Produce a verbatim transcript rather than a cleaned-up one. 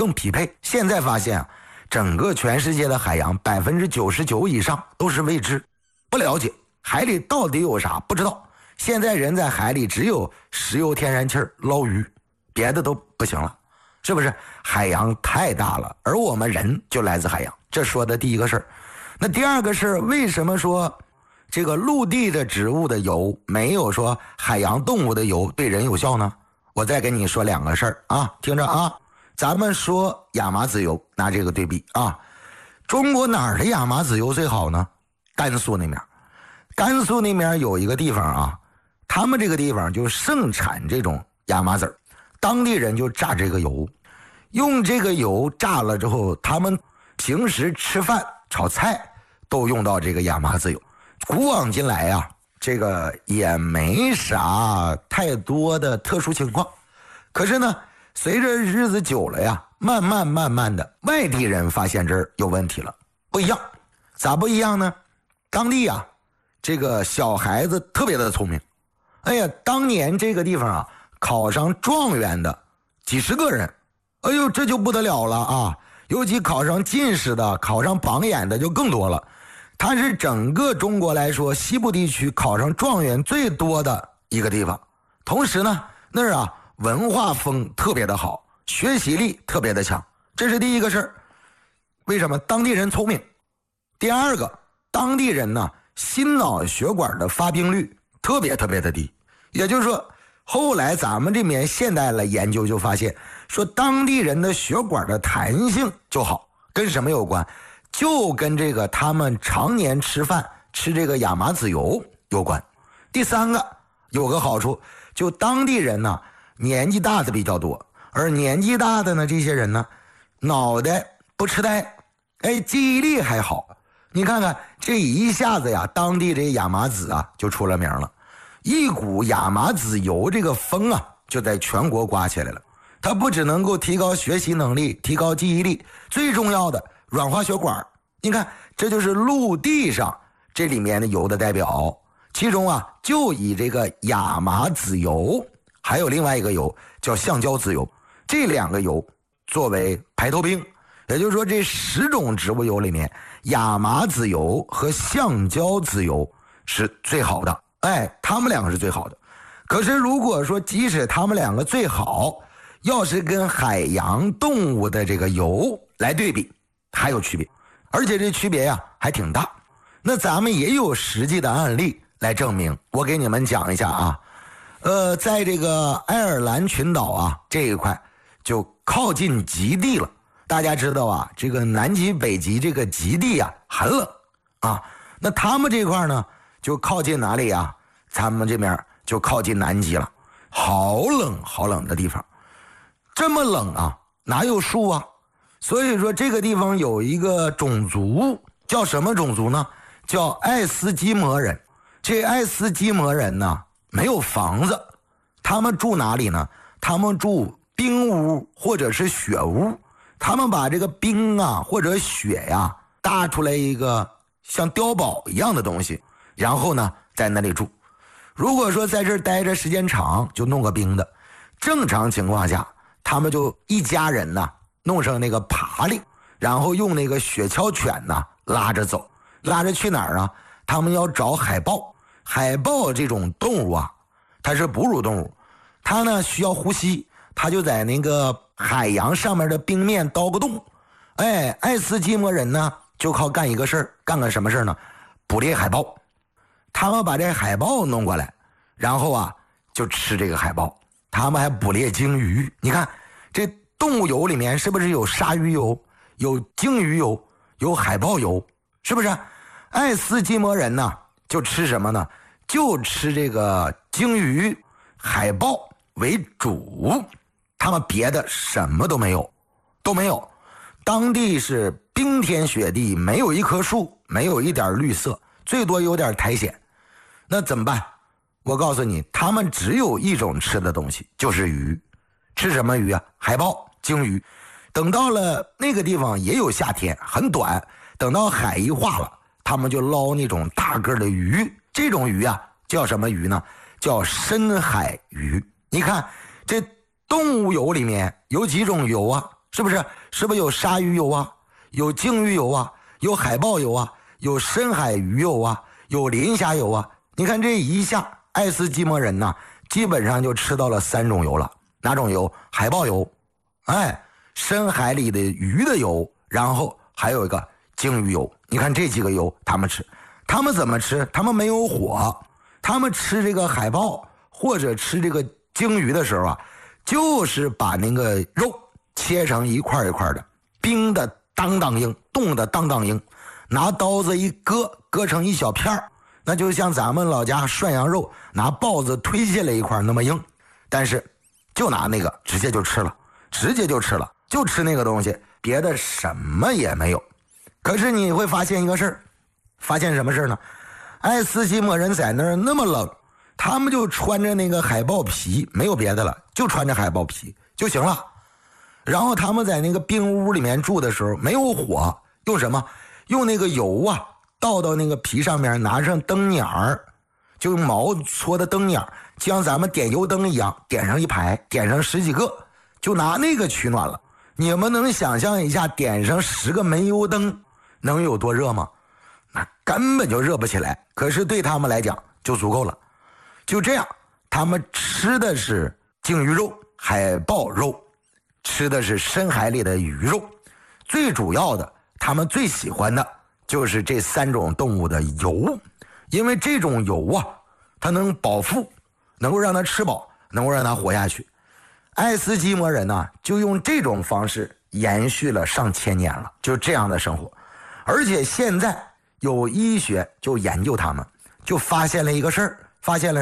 更匹配。现在发现啊，整个全世界的海洋百分之九十九以上都是未知，不了解海里到底有啥不知道。现在人在海里只有石油天然气捞鱼，别的都不行了，是不是？海洋太大了，而我们人就来自海洋，这说的第一个事儿。那第二个是为什么说这个陆地的植物的油没有说海洋动物的油对人有效呢？我再跟你说两个事儿啊，听着啊。咱们说亚麻籽油，拿这个对比啊，中国哪儿的亚麻籽油最好呢？甘肃那边，甘肃那边有一个地方啊，他们这个地方就盛产这种亚麻籽，当地人就榨这个油，用这个油榨了之后，他们平时吃饭炒菜都用到这个亚麻籽油。古往今来啊，这个也没啥太多的特殊情况，可是呢，随着日子久了呀，慢慢慢慢的，外地人发现这儿有问题了，不一样。咋不一样呢？当地啊，这个小孩子特别的聪明。哎呀，当年这个地方啊，考上状元的几十个人，哎呦，这就不得了了啊！尤其考上进士的、考上榜眼的就更多了。它是整个中国来说，西部地区考上状元最多的一个地方。同时呢，那儿啊，文化风特别的好，学习力特别的强，这是第一个事儿。为什么？当地人聪明。第二个，当地人呢，心脑血管的发病率特别特别的低。也就是说，后来咱们这边现代的研究就发现，说当地人的血管的弹性就好，跟什么有关？就跟这个他们常年吃饭吃这个亚麻籽油有关。第三个有个好处，就当地人呢年纪大的比较多，而年纪大的呢这些人呢脑袋不痴呆，哎，记忆力还好。你看看这一下子呀，当地这亚麻籽啊就出了名了，一股亚麻籽油这个风啊就在全国刮起来了。它不只能够提高学习能力，提高记忆力，最重要的软化血管。你看，这就是陆地上这里面的油的代表，其中啊就以这个亚麻籽油，还有另外一个油叫橡胶籽油，这两个油作为排头兵。也就是说，这十种植物油里面，亚麻籽油和橡胶籽油是最好的，哎，他们两个是最好的。可是如果说即使他们两个最好，要是跟海洋动物的这个油来对比，还有区别，而且这区别呀还挺大。那咱们也有实际的案例来证明，我给你们讲一下啊。呃，在这个爱尔兰群岛啊这一块就靠近极地了。大家知道啊，这个南极北极这个极地啊很冷啊，那他们这块呢就靠近哪里啊？咱们这边就靠近南极了，好冷好冷的地方。这么冷啊，哪有树啊？所以说这个地方有一个种族，叫什么种族呢？叫爱斯基摩人。这爱斯基摩人呢没有房子，他们住哪里呢？他们住冰屋或者是雪屋。他们把这个冰啊或者雪呀、啊、搭出来一个像碉堡一样的东西，然后呢在那里住。如果说在这儿待着时间长，就弄个冰的。正常情况下，他们就一家人呢弄上那个爬犁，然后用那个雪橇犬呢拉着走。拉着去哪儿啊？他们要找海豹。海豹这种动物啊，它是哺乳动物，它呢需要呼吸，它就在那个海洋上面的冰面刀个洞。哎，爱斯基摩人呢就靠干一个事儿，干个什么事儿呢？捕猎海豹。他们把这海豹弄过来，然后啊就吃这个海豹。他们还捕猎鲸鱼。你看这动物油里面是不是有鲨鱼油，有鲸鱼油，有海豹油，是不是？爱斯基摩人呢就吃什么呢？就吃这个鲸鱼、海豹为主，他们别的什么都没有，都没有。当地是冰天雪地，没有一棵树，没有一点绿色，最多有点苔藓。那怎么办？我告诉你，他们只有一种吃的东西，就是鱼。吃什么鱼啊？海豹、鲸鱼。等到了那个地方也有夏天，很短，等到海一化了，他们就捞那种大个的鱼。这种鱼啊叫什么鱼呢？叫深海鱼。你看这动物油里面有几种油啊？ 是不是？是不是有鲨鱼油啊，有鲸鱼油啊，有海豹油啊，有深海鱼油啊，有磷虾油啊？你看这一下，爱斯基摩人呢，基本上就吃到了三种油了。哪种油？海豹油，哎，深海里的鱼的油，然后还有一个鲸鱼油。你看这几个油他们吃，他们怎么吃？他们没有火，他们吃这个海豹或者吃这个鲸鱼的时候啊，就是把那个肉切成一块一块的，冰的当当硬，冻的当当硬，拿刀子一割，割成一小片儿，那就像咱们老家涮羊肉拿刨子推下来一块那么硬。但是就拿那个直接就吃了，直接就吃了，就吃那个东西，别的什么也没有。可是你会发现一个事儿，发现什么事呢？爱斯基摩人在那儿那么冷，他们就穿着那个海豹皮，没有别的了，就穿着海豹皮就行了。然后他们在那个冰屋里面住的时候没有火，用什么？用那个油啊倒到那个皮上面，拿上灯捻儿，就用毛搓的灯捻儿，就像咱们点油灯一样，点上一排，点上十几个，就拿那个取暖了。你们能想象一下，点上十个煤油灯能有多热吗？那根本就热不起来。可是对他们来讲就足够了。就这样，他们吃的是鲸鱼肉、海豹肉，吃的是深海里的鱼肉。最主要的，他们最喜欢的就是这三种动物的油，因为这种油啊，它能饱腹，能够让它吃饱，能够让它活下去。爱斯基摩人呢，就用这种方式延续了上千年了，就这样的生活。而且现在有医学就研究他们，就发现了一个事儿，发现了